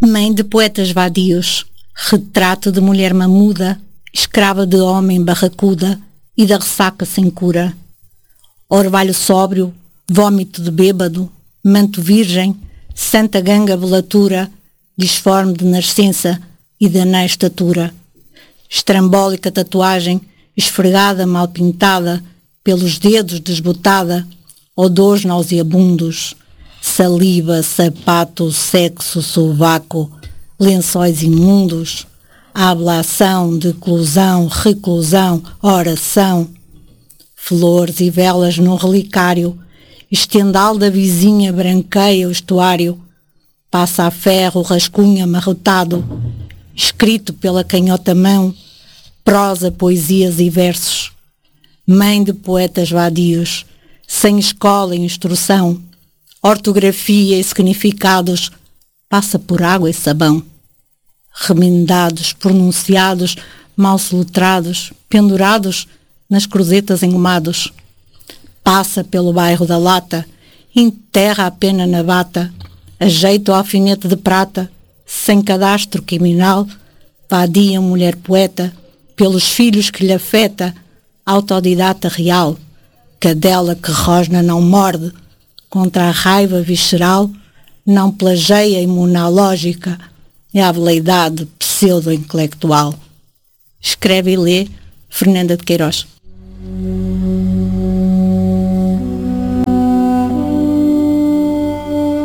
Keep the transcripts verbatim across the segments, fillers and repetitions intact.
Mãe de poetas vadios, retrato de mulher mamuda, escrava de homem barracuda e da ressaca sem cura. Orvalho sóbrio, vômito de bêbado, manto virgem, santa ganga velatura, disforme de nascença e de anã estatura. Estrambólica tatuagem, esfregada mal pintada, pelos dedos desbotada, odores nauseabundos, saliva, sapato, sexo, sovaco, lençóis imundos, ablação, declusão, reclusão, oração, flores e velas num relicário, estendal da vizinha branqueia o estuário, passa a ferro, rascunho amarrotado, escrito pela canhota mão, prosa, poesias e versos. Mãe de poetas vadios, sem escola e instrução, ortografia e significados, passa por água e sabão. Remendados, pronunciados, mal soletrados, pendurados nas cruzetas engomados. Passa pelo bairro da Lata, enterra a pena na bata, ajeita o alfinete de prata, sem cadastro criminal, vadia mulher poeta, pelos filhos que lhe afeta, autodidata real, cadela que rosna não morde, contra a raiva visceral, não plageia imunológica, é a veleidade pseudo-intelectual. Escreve e lê Fernanda de Queiroz.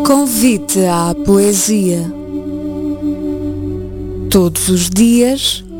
Convite à poesia. Todos os dias,